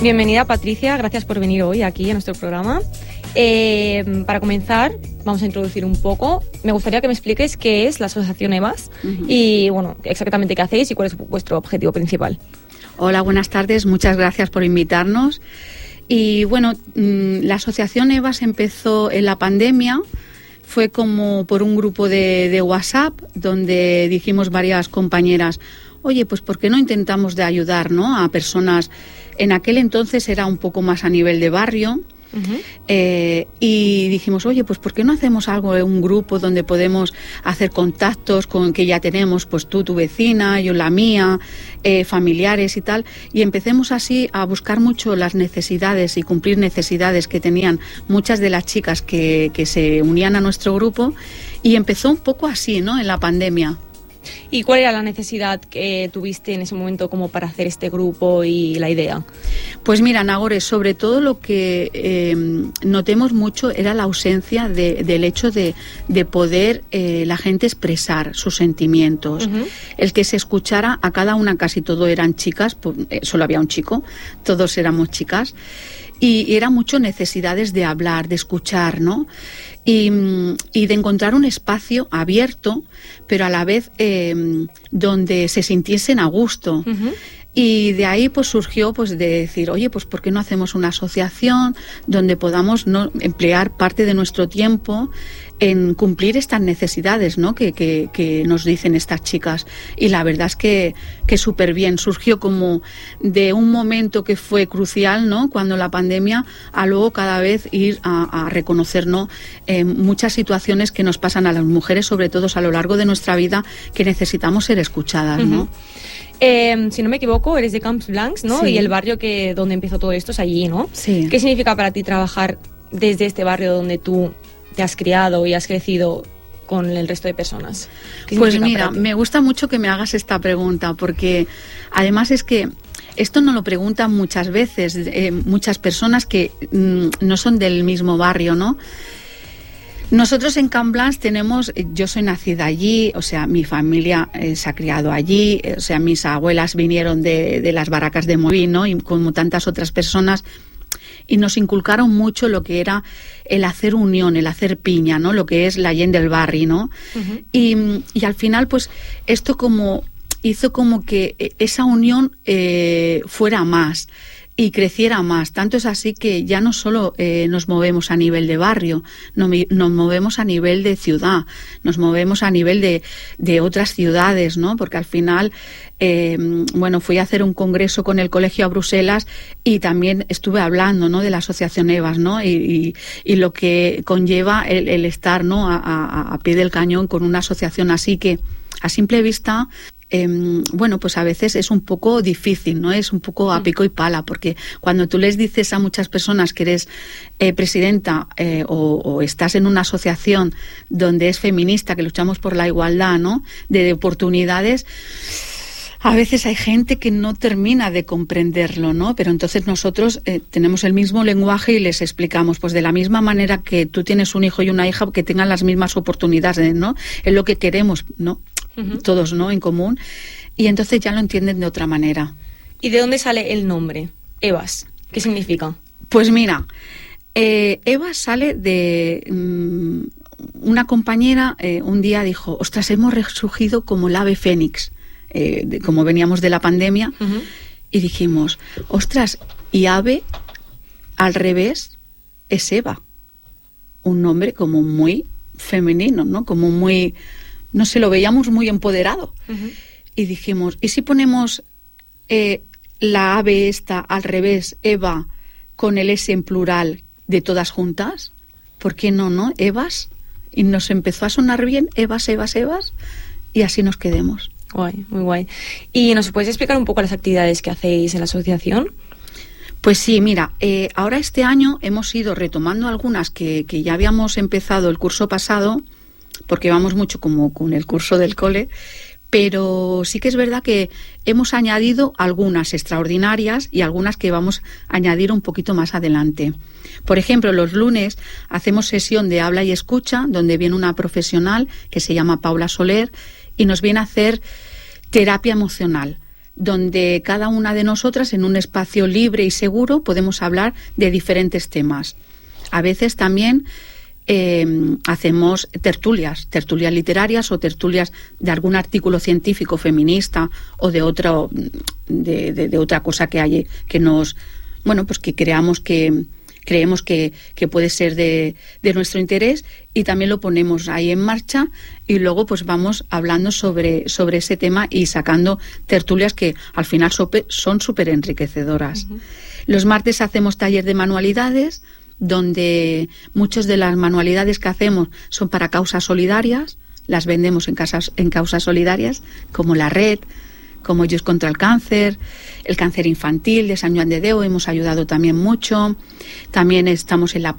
Bienvenida, Patricia, gracias por venir hoy aquí a nuestro programa. Para comenzar, vamos a introducir un poco. Me gustaría que me expliques qué es la Asociación EVAS y, bueno, exactamente qué hacéis y cuál es vuestro objetivo principal. Hola, buenas tardes, muchas gracias por invitarnos. Y bueno, la Asociación EVAS empezó en la pandemia. Fue como por un grupo de WhatsApp donde dijimos varias compañeras, oye, pues ¿por qué no intentamos de ayudar, ¿no?, a personas? En aquel entonces era un poco más a nivel de barrio. Y dijimos, oye, pues ¿por qué no hacemos algo en un grupo donde podemos hacer contactos con que ya tenemos, pues tú, tu vecina, yo la mía, familiares y tal, y empecemos así a buscar mucho las necesidades y cumplir necesidades que tenían muchas de las chicas que se unían a nuestro grupo, y empezó un poco así, ¿no?, en la pandemia. ¿Y cuál era la necesidad que tuviste en ese momento como para hacer este grupo y la idea? Pues mira, Nagore, sobre todo lo que notemos mucho era la ausencia del hecho de poder la gente expresar sus sentimientos. El que se escuchara a cada una, casi todo eran chicas, solo había un chico, todos éramos chicas. Y era mucho necesidades de hablar, de escuchar, ¿no? Y de encontrar un espacio abierto, pero a la vez donde se sintiesen a gusto. Y de ahí pues surgió pues de decir, oye, pues ¿por qué no hacemos una asociación donde podamos, ¿no?, emplear parte de nuestro tiempo en cumplir estas necesidades, ¿no?, que nos dicen estas chicas? Y la verdad es que súper bien. Surgió como de un momento que fue crucial, ¿no?, cuando la pandemia, a luego cada vez ir a reconocer, ¿no?, muchas situaciones que nos pasan a las mujeres, sobre todo a lo largo de nuestra vida, que necesitamos ser escuchadas, ¿no? Si no me equivoco, eres de Camps Blancs, ¿no? Sí. Y el barrio donde empezó todo esto es allí, ¿no? Sí. ¿Qué significa para ti trabajar desde este barrio donde tú te has criado y has crecido con el resto de personas? Pues mira, me gusta mucho que me hagas esta pregunta, porque además es que esto nos lo preguntan muchas veces muchas personas que no son del mismo barrio, ¿no? Nosotros en Camps Blancs tenemos, yo soy nacida allí, o sea, mi familia se ha criado allí, o sea, mis abuelas vinieron de las barracas de Moví, ¿no?, y como tantas otras personas, y nos inculcaron mucho lo que era el hacer unión, el hacer piña, ¿no?, lo que es la gent del barri, ¿no? Y al final, pues, esto como hizo como que esa unión fuera más y creciera más. Tanto es así que ya no solo nos movemos a nivel de barrio, nos movemos a nivel de ciudad, nos movemos a nivel de otras ciudades, ¿no? Porque al final, bueno, fui a hacer un congreso con el colegio a Bruselas y también estuve hablando, ¿no?, de la Asociación EVAS, ¿no? Y lo que conlleva el estar, ¿no?, a pie del cañón con una asociación así, que a simple vista, bueno, pues a veces es un poco difícil, ¿no? Es un poco a pico y pala, porque cuando tú les dices a muchas personas que eres presidenta o estás en una asociación donde es feminista, que luchamos por la igualdad, ¿no?, de oportunidades, a veces hay gente que no termina de comprenderlo, ¿no? Pero entonces nosotros tenemos el mismo lenguaje y les explicamos, pues de la misma manera que tú tienes un hijo y una hija, que tengan las mismas oportunidades, ¿no? Es lo que queremos, ¿no? Todos, ¿no?, en común. Y entonces ya lo entienden de otra manera. ¿Y de dónde sale el nombre EVAS? ¿Qué significa? Pues mira, EVAS sale de una compañera, un día dijo, ostras, hemos resurgido como el ave fénix, como veníamos de la pandemia, y dijimos, ostras, y ave al revés es Eva, un nombre como muy femenino, ¿no?, como muy, no sé, lo veíamos muy empoderado. Y dijimos, ¿y si ponemos la ave esta al revés, Eva, con el S en plural de todas juntas? ¿Por qué no, no? Evas. Y nos empezó a sonar bien, Evas, Evas, Evas, y así nos quedemos. Guay, muy guay. ¿Y nos puedes explicar un poco las actividades que hacéis en la asociación? Pues sí, mira, ahora este año hemos ido retomando algunas que ya habíamos empezado el curso pasado, porque vamos mucho como con el curso del cole, pero sí que es verdad que hemos añadido algunas extraordinarias y algunas que vamos a añadir un poquito más adelante. Por ejemplo, los lunes hacemos sesión de habla y escucha, donde viene una profesional que se llama Paula Soler y nos viene a hacer terapia emocional, donde cada una de nosotras, en un espacio libre y seguro, podemos hablar de diferentes temas. A veces también hacemos tertulias literarias o tertulias de algún artículo científico feminista o de otra cosa que hay que nos, bueno, pues que creemos que puede ser de nuestro interés, y también lo ponemos ahí en marcha, y luego pues vamos hablando sobre ese tema y sacando tertulias que al final son súper enriquecedoras. Uh-huh. Los martes hacemos taller de manualidades, donde muchas de las manualidades que hacemos son para causas solidarias, las vendemos en causas solidarias, como la red, como Ellos contra el cáncer infantil de Sant Joan de Déu, hemos ayudado también mucho. También estamos en la